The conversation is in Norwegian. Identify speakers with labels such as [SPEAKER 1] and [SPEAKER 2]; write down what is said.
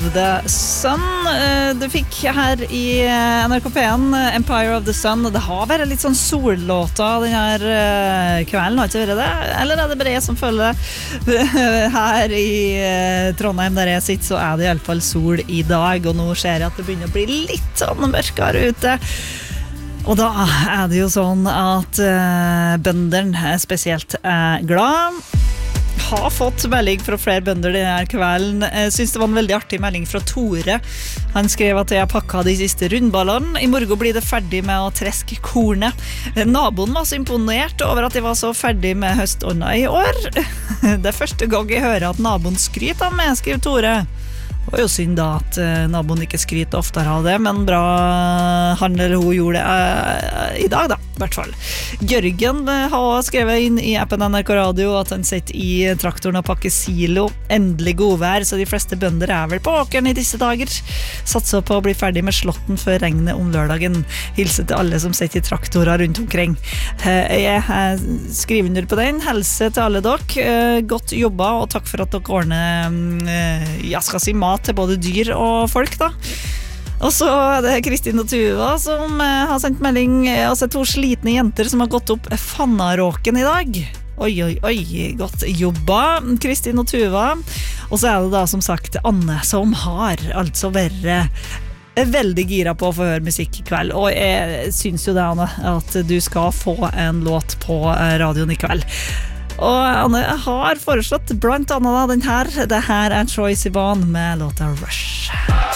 [SPEAKER 1] The Sun. Du fikk her i NRK P1 Empire of the Sun. Det har vært litt sånn sollåta denne kvelden, har ikke vært det? Eller er det bare jeg som føler det? Her i Trondheim der jeg sitter, så er det i alle fall sol i dag, og nå ser jeg at det begynner å bli litt sånn mørkere ute. Og da er det jo sånn at bønderne spesielt er glad. Har fått melding fra flere bønder denne kvelden. Jeg synes det var en veldig artig melding fra Tore. Han skrev at jeg har pakket de siste rundballene. I morgen blir det ferdig med å treske kornet. Naboen var så imponert over at jeg var så ferdig med høstånda i år. Det er første gang jeg hører at naboen skryter av meg, skriver Tore. Det var jo synd da at naboen ikke skryter oftere av det, men bra han eller hun gjorde det i dag da, i hvert fall. Jørgen har skrevet inn i appen NRK Radio at han sitter i traktoren og pakker silo. Endelig godvær, så de fleste bønder er vel på åkeren i disse dager. Satser på å bli ferdig med slåtten før regnet om lørdagen. Hilse til alle som sitter i traktorer rundt omkring. Jeg skriver under på den. Helse til alle dere. Godt jobba, og takk for at dere ordner, jeg skal si mat til både dyr og folk da. Og så er det Kristin og Tuva som har sendt melding, altså to slitne jenter som har gått opp Fannaråken i dag. Oi, godt jobba Kristin og Tuva. Og så er det da som sagt Anne som har altså vært veldig gira på å få høre musikk i kveld, og jeg synes jo det, Anne, at du skal få en låt på radioen i kveld. Og Anne har foreslått blant annet den her. Det her er Troye Sivan med låta Rush.